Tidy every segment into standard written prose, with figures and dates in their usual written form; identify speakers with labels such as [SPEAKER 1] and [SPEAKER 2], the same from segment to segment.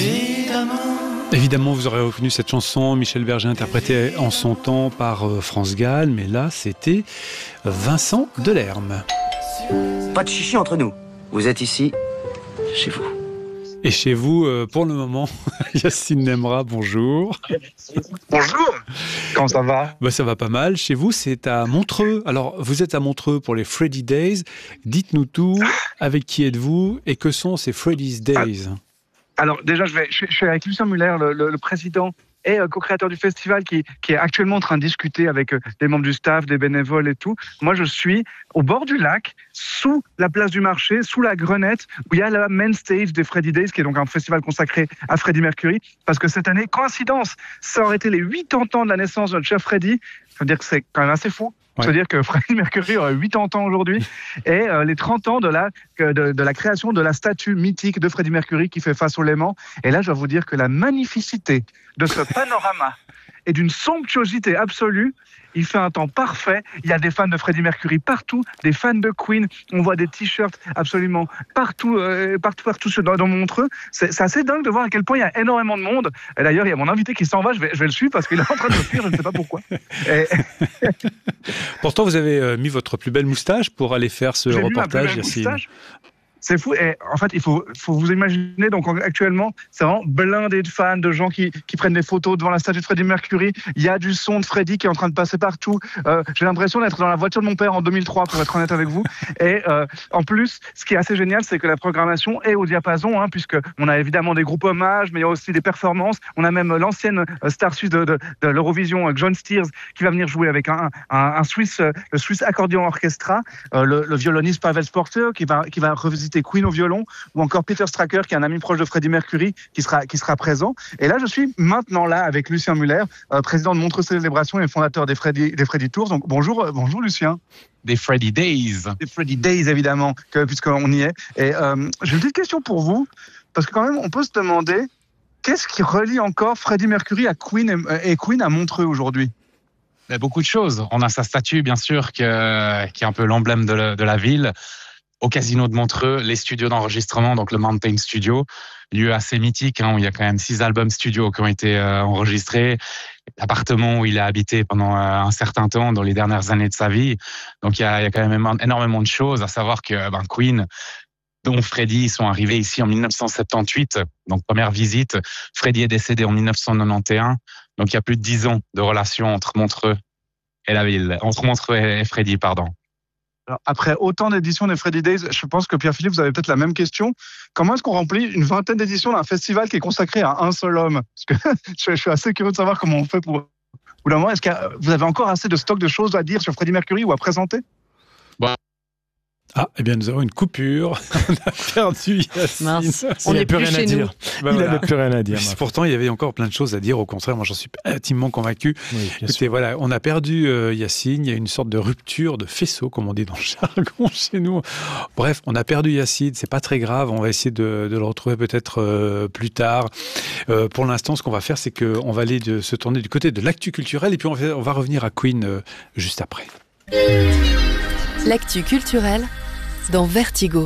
[SPEAKER 1] Évidemment, vous aurez reconnu cette chanson, Michel Berger interprétée en son temps par France Gall, mais là, c'était Vincent Delerme.
[SPEAKER 2] Pas de chichi entre nous. Vous êtes ici, chez vous.
[SPEAKER 1] Et chez vous, pour le moment, Yacine Nemra, bonjour.
[SPEAKER 3] Bonjour. Comment ça va ?
[SPEAKER 1] Ça va pas mal. Chez vous, c'est à Montreux. Alors, vous êtes à Montreux pour les Freddy Days. Dites-nous tout. Avec qui êtes-vous et que sont ces Freddy's Days ?
[SPEAKER 3] Alors déjà, je suis avec Lucien Muller, le président et co-créateur du festival qui est actuellement en train de discuter avec des membres du staff, des bénévoles et tout. Moi, je suis au bord du lac, sous la place du marché, sous la Grenette, où il y a la main stage des Freddy Days, qui est donc un festival consacré à Freddie Mercury. Parce que cette année, coïncidence, ça aurait été les 80 ans de la naissance de notre cher Freddie. Ça veut dire que c'est quand même assez fou.
[SPEAKER 1] Ouais.
[SPEAKER 3] C'est-à-dire que Freddie Mercury aurait 80 ans aujourd'hui et les 30 ans de la création de la statue mythique de Freddie Mercury qui fait face au Léman. Et là, je dois vous dire que la magnificité de ce panorama est d'une somptuosité absolue. Il fait un temps parfait. Il y a des fans de Freddie Mercury partout, des fans de Queen. On voit des t-shirts absolument partout dans Montreux. C'est assez dingue de voir à quel point il y a énormément de monde. Et d'ailleurs, il y a mon invité qui s'en va. Je vais le suivre parce qu'il est en train de me fuir. Je ne sais pas pourquoi.
[SPEAKER 1] Pourtant, vous avez mis votre plus belle moustache pour aller faire ce reportage, Yacine.
[SPEAKER 3] C'est fou. Et en fait, il faut vous imaginer, donc actuellement, c'est vraiment blindé de fans, de gens qui prennent des photos devant la statue de Freddie Mercury. Il y a du son de Freddie qui est en train de passer partout. J'ai l'impression d'être dans la voiture de mon père en 2003, pour être honnête avec vous. Et en plus, ce qui est assez génial, c'est que la programmation est au diapason, puisque on a évidemment des groupes hommages, mais il y a aussi des performances. On a même l'ancienne star suisse de l'Eurovision, John Steers, qui va venir jouer avec un Swiss, le Swiss Accordion Orchestra, le violoniste Pavel Sporter, qui va revisiter Queen au violon, ou encore Peter Stracker, qui est un ami proche de Freddie Mercury, qui sera présent. Et là, je suis maintenant là avec Lucien Muller, président de Montreux Célébration et fondateur des Freddy Tours. Donc bonjour Lucien.
[SPEAKER 4] Des Freddy Days.
[SPEAKER 3] Des Freddy Days, évidemment, puisqu'on y est. Et j'ai une petite question pour vous, parce que quand même, on peut se demander, qu'est-ce qui relie encore Freddie Mercury à Queen et Queen à Montreux aujourd'hui ?
[SPEAKER 4] Beaucoup de choses. On a sa statue, bien sûr, qui est un peu l'emblème de la ville. Au Casino de Montreux, les studios d'enregistrement, donc le Mountain Studio, lieu assez mythique, où il y a quand même 6 albums studio qui ont été enregistrés, l'appartement où il a habité pendant un certain temps dans les dernières années de sa vie. Donc il y a quand même énormément de choses, à savoir que Queen, dont Freddie, sont arrivés ici en 1978, donc première visite. Freddie est décédé en 1991, donc il y a plus de 10 ans de relation entre Montreux et la ville, entre Montreux et Freddie, pardon.
[SPEAKER 3] Alors, après autant d'éditions des Freddy Days, je pense que Pierre-Philippe, vous avez peut-être la même question. Comment est-ce qu'on remplit une 20aine d'éditions d'un festival qui est consacré à un seul homme ? Parce que je suis assez curieux de savoir comment on fait pour... Ou là, est-ce que vous avez encore assez de stock de choses à dire sur Freddie Mercury ou à présenter ?
[SPEAKER 1] Ah, eh bien, nous avons une coupure. On a perdu Yacine.
[SPEAKER 5] Mince, on n'est plus rien à dire.
[SPEAKER 1] Il n'avait plus rien à dire. Pourtant, il y avait encore plein de choses à dire. Au contraire, moi, j'en suis intimement convaincu.
[SPEAKER 5] Oui,
[SPEAKER 1] Écoutez, voilà, on a perdu Yacine. Il y a une sorte de rupture de faisceau, comme on dit dans le jargon chez nous. Bref, on a perdu Yacine. C'est pas très grave. On va essayer de le retrouver peut-être plus tard. Pour l'instant, ce qu'on va faire, c'est qu'on va aller se tourner du côté de l'actu culturel et puis on va revenir à Queen juste après.
[SPEAKER 6] L'actu culturelle dans Vertigo.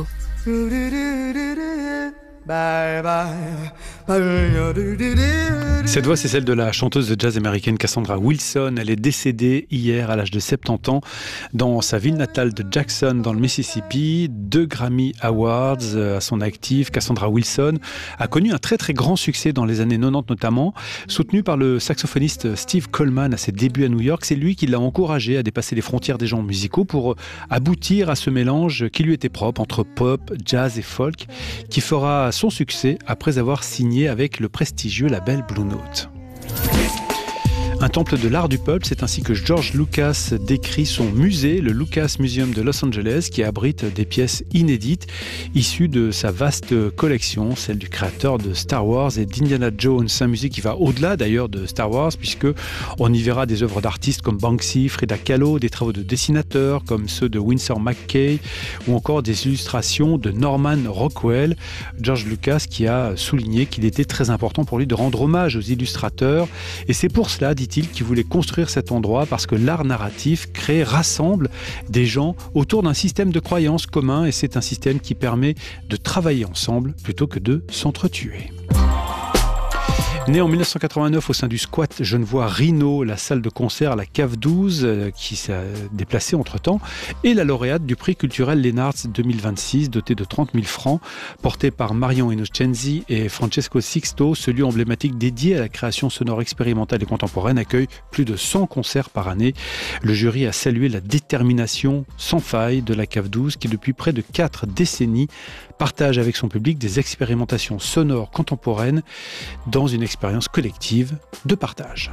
[SPEAKER 1] Cette voix, c'est celle de la chanteuse de jazz américaine Cassandra Wilson. Elle est décédée hier à l'âge de 70 ans dans sa ville natale de Jackson, dans le Mississippi. 2 Grammy Awards à son actif. Cassandra Wilson a connu un très très grand succès dans les années 90 notamment, soutenu par le saxophoniste Steve Coleman à ses débuts à New York. C'est lui qui l'a encouragé à dépasser les frontières des genres musicaux pour aboutir à ce mélange qui lui était propre entre pop, jazz et folk, qui fera son succès après avoir signé avec le prestigieux label Blue Note. Un temple de l'art du peuple, c'est ainsi que George Lucas décrit son musée, le Lucas Museum de Los Angeles, qui abrite des pièces inédites issues de sa vaste collection, celle du créateur de Star Wars et d'Indiana Jones. Un musée qui va au-delà d'ailleurs de Star Wars, puisque on y verra des œuvres d'artistes comme Banksy, Frida Kahlo, des travaux de dessinateurs comme ceux de Winsor McCay, ou encore des illustrations de Norman Rockwell. George Lucas qui a souligné qu'il était très important pour lui de rendre hommage aux illustrateurs, et c'est pour cela, dit-il, qu'il voulait construire cet endroit parce que l'art narratif rassemble des gens autour d'un système de croyances commun, et c'est un système qui permet de travailler ensemble plutôt que de s'entretuer. Né en 1989 au sein du squat genevois Rhino, la salle de concert, la Cave 12, qui s'est déplacée entre-temps, et la lauréate du prix culturel Lennartz 2026, doté de 30 000 francs, porté par Marion Innocenzi et Francesco Sixto. Ce lieu emblématique dédié à la création sonore expérimentale et contemporaine accueille plus de 100 concerts par année. Le jury a salué la détermination sans faille de la Cave 12, qui depuis près de 4 décennies partage avec son public des expérimentations sonores contemporaines dans une expérience collective de partage.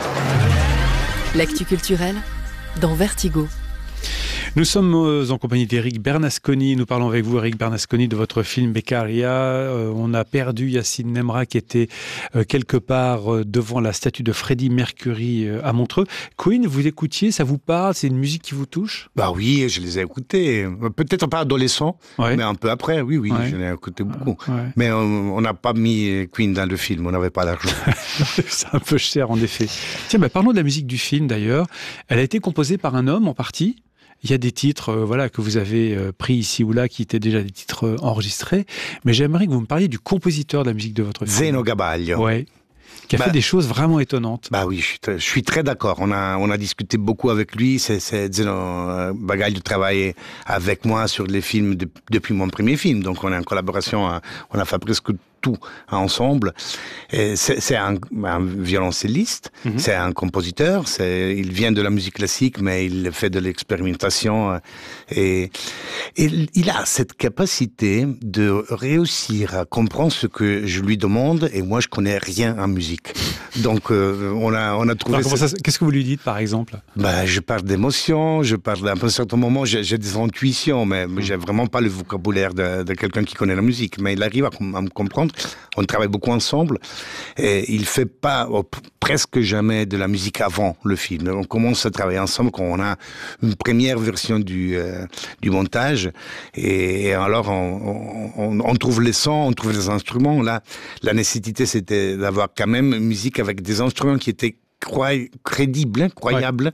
[SPEAKER 6] L'actu culturelle dans Vertigo.
[SPEAKER 1] Nous sommes en compagnie d'Éric Bernasconi. Nous parlons avec vous, Éric Bernasconi, de votre film Beccaria. On a perdu Yacine Nemra qui était quelque part devant la statue de Freddie Mercury à Montreux. Queen, vous écoutiez, ça vous parle? C'est une musique qui vous touche?
[SPEAKER 7] Bah oui, je les ai écoutés. Peut-être pas adolescent, mais un peu après, oui, je les ai écoutés beaucoup. Mais on n'a pas mis Queen dans le film, on n'avait pas l'argent.
[SPEAKER 1] C'est un peu cher, en effet. Tiens, parlons de la musique du film, d'ailleurs. Elle a été composée par un homme, en partie. Il y a des titres que vous avez pris ici ou là qui étaient déjà des titres enregistrés, mais j'aimerais que vous me parliez du compositeur de la musique de votre film.
[SPEAKER 7] Zeno Gabaglio.
[SPEAKER 1] Ouais. Qui a fait des choses vraiment étonnantes.
[SPEAKER 7] Bah oui, je suis très d'accord. On a discuté beaucoup avec lui. C'est Zeno Gabaglio travaillait avec moi sur les films depuis mon premier film. Donc on est en collaboration, on a fait presque tout ensemble. C'est un violoncelliste, c'est un compositeur, il vient de la musique classique, mais il fait de l'expérimentation. Et il a cette capacité de réussir à comprendre ce que je lui demande, et moi je connais rien en musique. Donc on a trouvé...
[SPEAKER 1] Qu'est-ce que vous lui dites, par exemple?
[SPEAKER 7] Je parle d'émotions, je parle à un certain moment, j'ai des intuitions, mais j'ai vraiment pas le vocabulaire de quelqu'un qui connaît la musique. Mais il arrive à me comprendre. On travaille beaucoup ensemble et il fait pas presque jamais de la musique avant le film. On commence à travailler ensemble quand on a une première version du montage, et alors on trouve les sons, on trouve les instruments. Là, la nécessité, c'était d'avoir quand même une musique avec des instruments qui étaient crédible, croyable,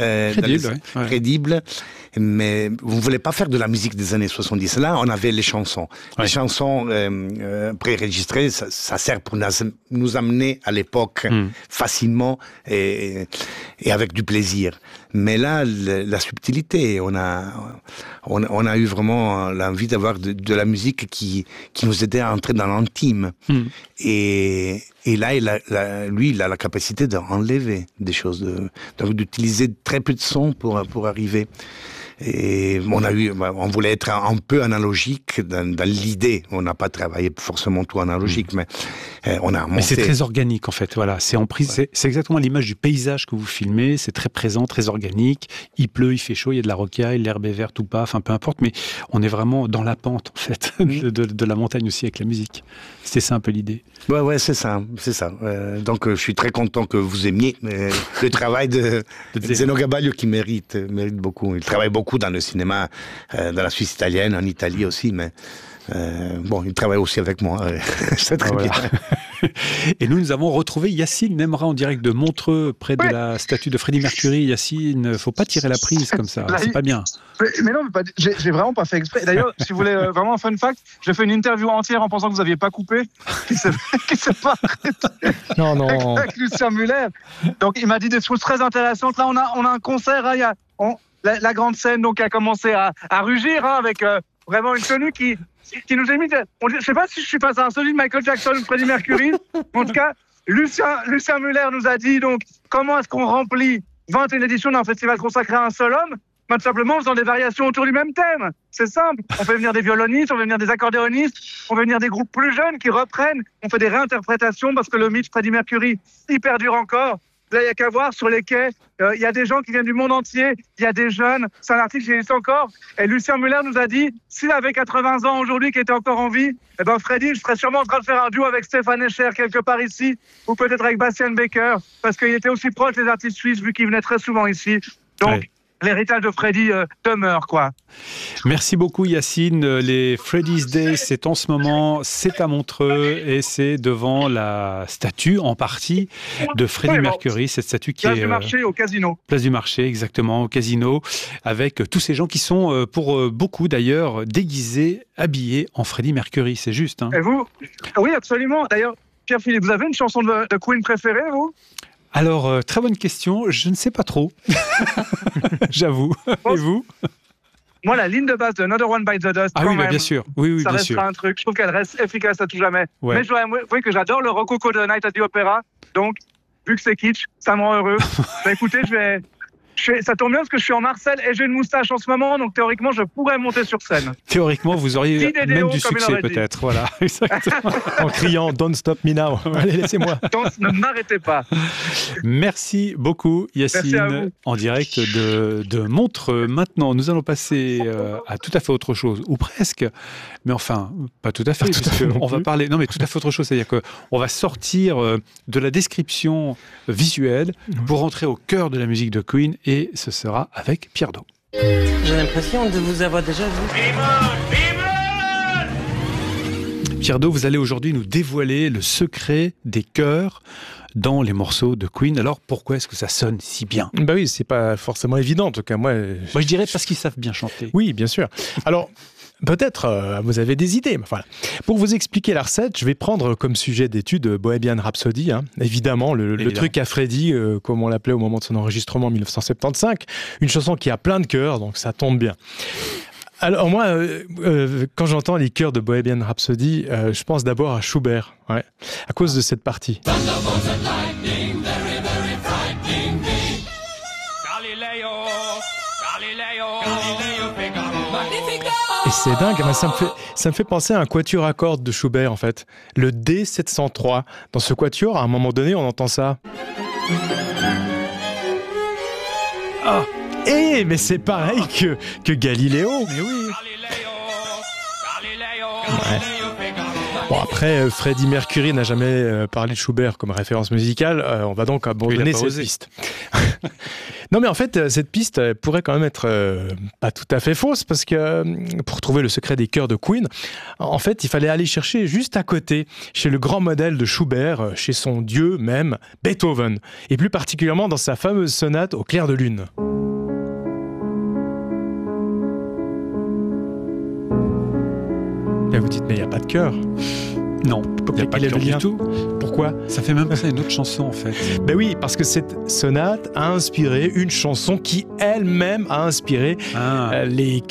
[SPEAKER 7] crédible, mais vous ne voulez pas faire de la musique des années 70. Là, on avait les chansons. Les chansons préenregistrées, ça sert pour nous amener à l'époque facilement et avec du plaisir. Mais là, la subtilité, on a eu vraiment l'envie d'avoir de la musique qui nous aidait à entrer dans l'intime. Et là, lui, il a la capacité d'enlever des choses, donc d'utiliser très peu de sons pour arriver. Et on voulait être un peu analogique dans l'idée. On n'a pas travaillé forcément tout analogique, mais on a monté.
[SPEAKER 1] Mais c'est très organique, en fait. Voilà, c'est en prise. C'est exactement l'image du paysage que vous filmez. C'est très présent, très organique. Il pleut, il fait chaud, il y a de la rocaille, l'herbe est verte ou pas. Enfin, peu importe. Mais on est vraiment dans la pente, en fait, de la montagne aussi avec la musique. C'était ça un peu l'idée.
[SPEAKER 7] Ouais, c'est ça. Donc, je suis très content que vous aimiez le travail de Zeno Gabaglio, qui mérite beaucoup. Il travaille beaucoup dans le cinéma, dans la Suisse italienne, en Italie aussi, mais il travaille aussi avec moi. C'est très bien.
[SPEAKER 1] Et nous avons retrouvé Yacine Nemra en direct de Montreux, près de la statue de Freddie Mercury. Yacine, il ne faut pas tirer la prise comme ça, c'est pas bien.
[SPEAKER 3] Mais non, j'ai vraiment pas fait exprès. D'ailleurs, si vous voulez vraiment un fun fact, j'ai fait une interview entière en pensant que vous n'aviez pas coupé, qui s'est pas arrêté.
[SPEAKER 5] Non.
[SPEAKER 3] Avec Lucien Muller. Donc il m'a dit des choses très intéressantes. Là, on a un concert, la grande scène donc a commencé à rugir avec vraiment une tenue qui nous imite. Je ne sais pas si je suis passé à celui de Michael Jackson ou Freddie Mercury. En tout cas, Lucien Muller nous a dit donc comment est-ce qu'on remplit 21 éditions d'un festival consacré à un seul homme. Tout simplement en faisant des variations autour du même thème. C'est simple. On fait venir des violonistes, on fait venir des accordéonistes, on fait venir des groupes plus jeunes qui reprennent. On fait des réinterprétations parce que le mythe Freddie Mercury, il perdure encore. Là, il n'y a qu'à voir sur les quais. Il y a des gens qui viennent du monde entier. Il y a des jeunes. C'est un article qui existe encore. Et Lucien Muller nous a dit, s'il avait 80 ans aujourd'hui, qui était encore en vie, Freddie, je serais sûrement en train de faire un duo avec Stéphane Escher quelque part ici, ou peut-être avec Bastien Baker, parce qu'il était aussi proche des artistes suisses, vu qu'il venait très souvent ici. Donc, l'héritage de Freddie demeure, quoi.
[SPEAKER 1] Merci beaucoup, Yacine. Les Freddy's Day, c'est en ce moment, c'est à Montreux, et c'est devant la statue, en partie, de Freddie Mercury, cette statue qui
[SPEAKER 3] Place du Marché au Casino.
[SPEAKER 1] Place du Marché, exactement, au Casino, avec tous ces gens qui sont, pour beaucoup d'ailleurs, déguisés, habillés en Freddie Mercury. C'est juste, hein?
[SPEAKER 3] Et vous? Oui, absolument. D'ailleurs, Pierre-Philippe, vous avez une chanson de Queen préférée, vous?
[SPEAKER 1] Alors, très bonne question. Je ne sais pas trop. J'avoue. Et vous?
[SPEAKER 3] Moi, la ligne de base de Another One Bites the Dust,
[SPEAKER 1] ah oui, bah, bien sûr. Oui,
[SPEAKER 3] ça
[SPEAKER 1] bien
[SPEAKER 3] restera
[SPEAKER 1] sûr.
[SPEAKER 3] un truc. Je trouve qu'elle reste efficace à tout jamais.
[SPEAKER 1] Ouais.
[SPEAKER 3] Mais je dois avouer que j'adore le rococo de Night at the Opera. Donc, vu que c'est kitsch, ça me rend heureux. Bah, écoutez, ça tombe bien parce que je suis en Marseille et j'ai une moustache en ce moment, donc théoriquement, je pourrais monter sur scène.
[SPEAKER 1] Théoriquement, vous auriez même du succès, peut-être. Voilà, exactement.
[SPEAKER 5] En criant « Don't stop me now ». Allez, laissez-moi.
[SPEAKER 3] Donc, ne m'arrêtez pas.
[SPEAKER 1] Merci beaucoup, Yacine, en direct de Montreux. Maintenant, nous allons passer à tout à fait autre chose, ou presque, mais enfin, pas tout à fait, puisqu'on va parler... Non, mais tout à fait autre chose, c'est-à-dire qu'on va sortir de la description visuelle pour rentrer au cœur de la musique de Queen, et ce sera avec Pierre Do.
[SPEAKER 8] J'ai l'impression de vous avoir déjà vu.
[SPEAKER 1] Pierre Do, vous allez aujourd'hui nous dévoiler le secret des chœurs dans les morceaux de Queen. Alors, pourquoi est-ce que ça sonne si bien?
[SPEAKER 5] Bah oui, c'est pas forcément évident, en tout cas. Moi,
[SPEAKER 1] je dirais parce qu'ils savent bien chanter.
[SPEAKER 5] Oui, bien sûr. Alors... Peut-être vous avez des idées. Voilà. Pour vous expliquer la recette, je vais prendre comme sujet d'étude Bohemian Rhapsody. Évidemment, le truc à Freddie, comme on l'appelait au moment de son enregistrement en 1975. Une chanson qui a plein de chœurs, donc ça tombe bien. Alors moi, quand j'entends les chœurs de Bohemian Rhapsody, je pense d'abord à Schubert, à cause de cette partie. Et c'est dingue, ça me fait penser à un quatuor à cordes de Schubert en fait. Le D703. Dans ce quatuor, à un moment donné, on entend ça. Ah, mais c'est pareil que Galiléo.
[SPEAKER 1] Mais oui.
[SPEAKER 5] Ouais. Bon, après, Freddie Mercury n'a jamais parlé de Schubert comme référence musicale. On va donc abandonner cette piste. Non, mais en fait, cette piste pourrait quand même être pas tout à fait fausse, parce que pour trouver le secret des chœurs de Queen, en fait, il fallait aller chercher juste à côté, chez le grand modèle de Schubert, chez son dieu même, Beethoven, et plus particulièrement dans sa fameuse sonate au clair de lune. Là, vous dites, mais il n'y a pas de chœur.
[SPEAKER 1] Non, il n'y a pas de chœur du tout.
[SPEAKER 5] Pourquoi?
[SPEAKER 1] Ça fait même penser à une autre chanson, en fait.
[SPEAKER 5] Ben oui, parce que cette sonate a inspiré une chanson qui elle-même a inspiré les